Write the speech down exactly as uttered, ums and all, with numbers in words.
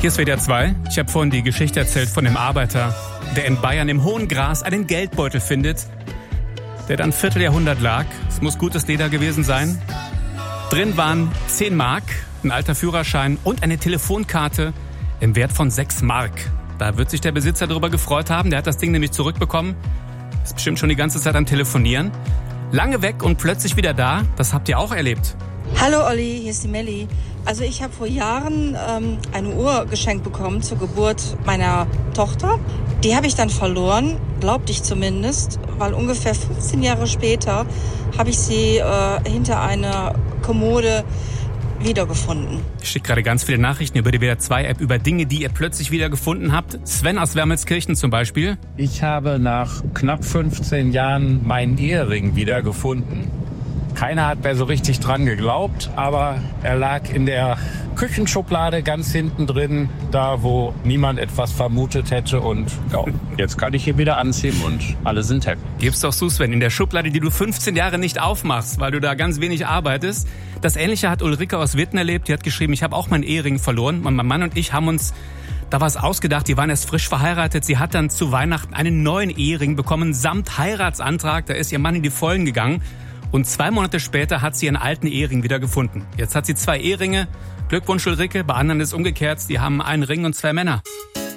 Hier ist W D R zwei. Ich habe vorhin die Geschichte erzählt von dem Arbeiter, der in Bayern im hohen Gras einen Geldbeutel findet, der dann ein Vierteljahrhundert lag. Es muss gutes Leder gewesen sein. Drin waren zehn Mark, ein alter Führerschein und eine Telefonkarte im Wert von sechs Mark. Da wird sich der Besitzer darüber gefreut haben. Der hat das Ding nämlich zurückbekommen. Ist bestimmt schon die ganze Zeit am Telefonieren. Lange weg und plötzlich wieder da. Das habt ihr auch erlebt. Hallo Olli, hier ist die Melli. Also ich habe vor Jahren ähm, eine Uhr geschenkt bekommen zur Geburt meiner Tochter. Die habe ich dann verloren, glaubte ich zumindest, weil ungefähr fünfzehn Jahre später habe ich sie äh, hinter einer Kommode wiedergefunden. Ich schicke gerade ganz viele Nachrichten über die W D R zwei App über Dinge, die ihr plötzlich wiedergefunden habt. Sven aus Wermelskirchen zum Beispiel. Ich habe nach knapp fünfzehn Jahren meinen Ehering wiedergefunden. Keiner hat mehr so richtig dran geglaubt, aber er lag in der Küchenschublade ganz hinten drin, da wo niemand etwas vermutet hätte. Und ja, jetzt kann ich ihn wieder anziehen und alle sind happy. Gib's doch zu, Sven, in der Schublade, die du fünfzehn Jahre nicht aufmachst, weil du da ganz wenig arbeitest. Das Ähnliche hat Ulrike aus Witten erlebt. Die hat geschrieben, ich habe auch meinen Ehering verloren. Und mein Mann und ich haben uns da was ausgedacht. Die waren erst frisch verheiratet. Sie hat dann zu Weihnachten einen neuen Ehering bekommen, samt Heiratsantrag. Da ist ihr Mann in die Vollen gegangen. Und zwei Monate später hat sie ihren alten Ehering wieder gefunden. Jetzt hat sie zwei Eheringe. Glückwunsch, Ulrike. Bei anderen ist es umgekehrt. Die haben einen Ring und zwei Männer.